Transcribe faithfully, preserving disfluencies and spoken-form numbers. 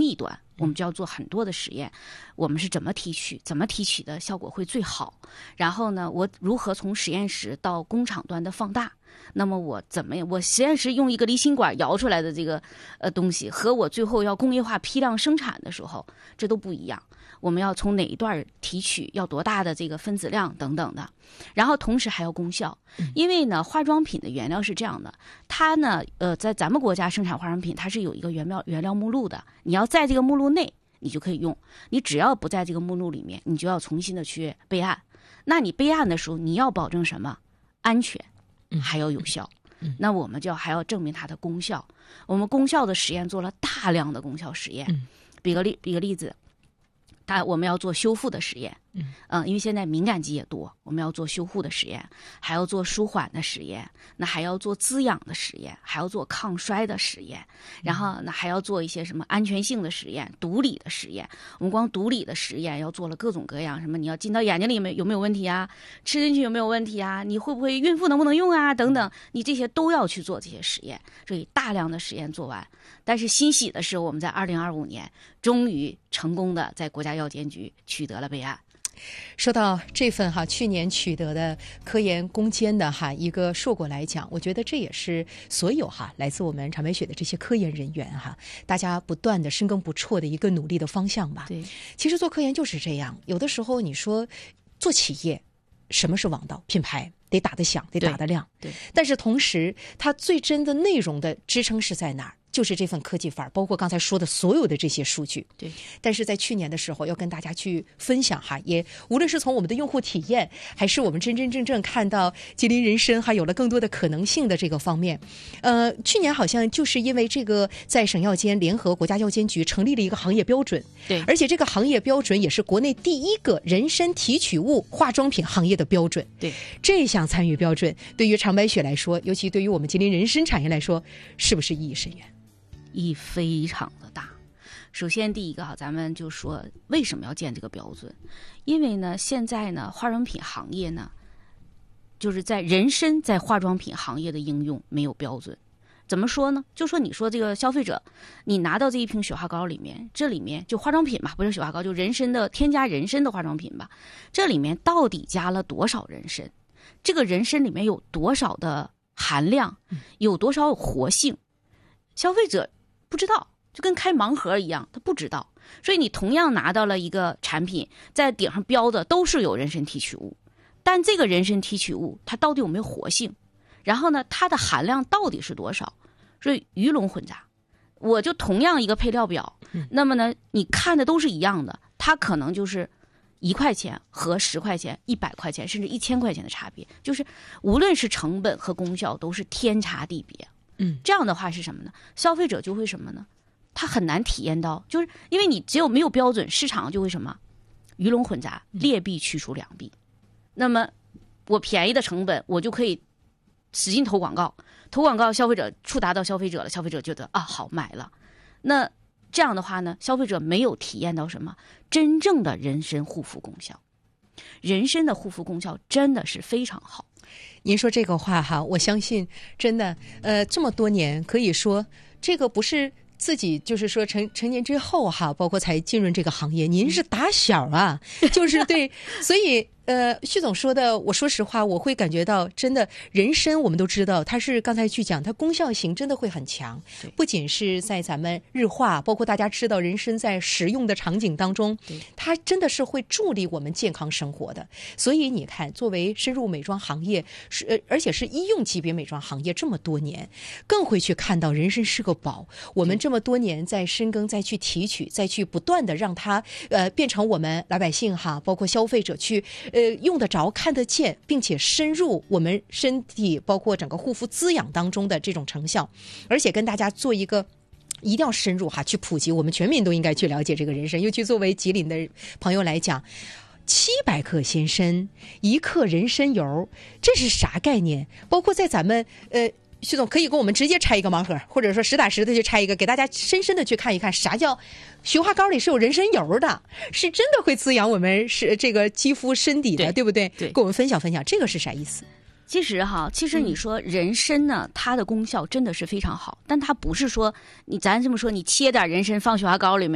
益端，我们就要做很多的实验。我们是怎么提取，怎么提取的效果会最好？然后呢，我如何从实验室到工厂端的放大？那么我怎么样？我实验室用一个离心管摇出来的这个呃东西，和我最后要工业化批量生产的时候，这都不一样。我们要从哪一段提取，要多大的这个分子量等等的，然后同时还要功效。因为呢，化妆品的原料是这样的，它呢，呃，在咱们国家生产化妆品，它是有一个原料原料目录的，你要在这个目录内，你就可以用；你只要不在这个目录里面，你就要重新的去备案。那你备案的时候，你要保证什么？安全，还要有效。那我们就还要证明它的功效。我们功效的实验做了大量的功效实验。比个例，比个例子。它我们要做修复的实验，嗯、呃，因为现在敏感肌也多，我们要做修复的实验，还要做舒缓的实验，那还要做滋养的实验，还要做抗衰的实验，然后那还要做一些什么安全性的实验、毒理的实验。我们光毒理的实验要做了各种各样，什么你要进到眼睛里面有没有问题啊？吃进去有没有问题啊？你会不会孕妇能不能用啊？等等，你这些都要去做这些实验，所以大量的实验做完。但是欣喜的是，我们在二零二五年终于成功的在国家药监局取得了备案。 说到这份哈去年取得的科研攻坚的哈一个硕果来讲，我觉得这也是所有哈来自我们长白雪的这些科研人员哈，大家不断的深耕不辍的一个努力的方向吧。 对， 其实做科研就是这样，有的时候你说做企业，什么是王道？品牌得打得响，得打得亮。 对，对， 但是同时，它最真的内容的支撑是在哪儿？就是这份科技范儿，包括刚才说的所有的这些数据。 对， 但是在去年的时候，要跟大家去分享哈，也无论是从我们的用户体验，还是我们真真正正看到吉林人参还有了更多的可能性的这个方面，呃，去年好像就是因为这个，在省药监联合国家药监局成立了一个行业标准。 对， 而且这个行业标准也是国内第一个人参提取物化妆品行业的标准。 对， 这项参与标准对于长白雪来说，尤其对于我们吉林人参产业来说，是不是意义深远？ 意义非常的大。首先第一个哈，咱们就说为什么要建这个标准？因为呢，现在呢，化妆品行业呢，就是在人参在化妆品行业的应用没有标准。怎么说呢？就说你说这个消费者，你拿到这一瓶雪花膏里面，这里面就化妆品吧，不是雪花膏，就人参的添加人参的化妆品吧，这里面到底加了多少人参？这个人参里面有多少的含量？有多少活性？消费者不知道，就跟开盲盒一样，他不知道。所以你同样拿到了一个产品，在顶上标的都是有人参提取物，但这个人参提取物它到底有没有活性？然后呢，它的含量到底是多少？所以鱼龙混杂。我就同样一个配料表，那么呢，你看的都是一样的，它可能就是一块钱和十块钱、一百块钱，甚至一千块钱的差别，就是无论是成本和功效都是天差地别。 嗯， 这样的话是什么呢？消费者就会什么呢？他很难体验到，就是因为你只有没有标准，市场就会什么鱼龙混杂，劣币驱逐良币。那么我便宜的成本，我就可以使劲投广告，投广告，消费者触达到消费者了，消费者觉得啊好买了。那这样的话呢，消费者没有体验到什么真正的人参护肤功效。人参的护肤功效真的是非常好。 您说这个话哈，我相信真的，呃，这么多年可以说这个不是自己就是说成成年之后哈，包括才进入这个行业，您是打小啊，就是对，所以。呃，徐总说的，我说实话，我会感觉到，真的，人参我们都知道，它是刚才去讲，它功效性真的会很强，不仅是在咱们日化，包括大家知道人参在食用的场景当中，它真的是会助力我们健康生活的。所以你看，作为深入美妆行业，是呃，而且是医用级别美妆行业这么多年，更会去看到人参是个宝。我们这么多年在深耕，再去提取，再去不断的让它呃变成我们老百姓哈，包括消费者去。呃，用得着、看得见，并且深入我们身体，包括整个护肤滋养当中的这种成效，而且跟大家做一个。一定要深入哈，去普及，我们全民都应该去了解这个人参。尤其作为吉林的朋友来讲，七百克鲜参，一克人参油，这是啥概念？包括在咱们呃。徐总可以给我们直接拆一个盲盒，或者说实打实的去拆一个，给大家深深的去看一看啥叫雪花膏里是有人参油的，是真的会滋养我们是这个肌肤身体的， 对, 对不对？ 对， 跟我们分享分享这个是啥意思？ 其实哈，其实你说人参呢，它的功效真的是非常好，但它不是说你咱这么说，你切点人参放雪花膏里面。